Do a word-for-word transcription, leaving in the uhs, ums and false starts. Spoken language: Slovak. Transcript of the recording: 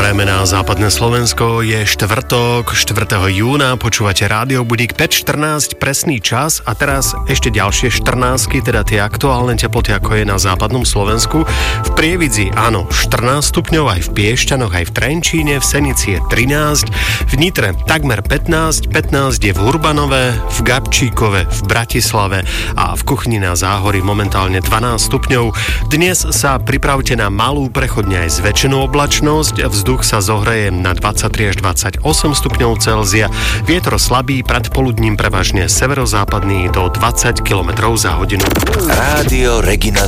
Prajeme na západné Slovensko, je štvrtok, štvrtého júna, počúvate Rádio Budík, päť štrnásť, presný čas a teraz ešte ďalšie štrnástky, teda tie aktuálne teploty, ako je na západnom Slovensku. V Prievidzi, áno, štrnásť stupňov, aj v Piešťanoch, aj v Trenčíne, v Senici je trinásť, v Nitre takmer pätnásť, pätnásť je v Hurbanove, v Gabčíkove, v Bratislave a v Kuchni na Záhorí momentálne dvanásť stupňov. Dnes sa pripravte na malú prechodne aj zväčšenú oblačnosť, vzduch sa zohreje na dvadsaťtri až dvadsaťosem stupňov Celzia, vietor slabý, predpoludním prevažne severozápadný do dvadsať kilometrov za hodinu. Rádio Regina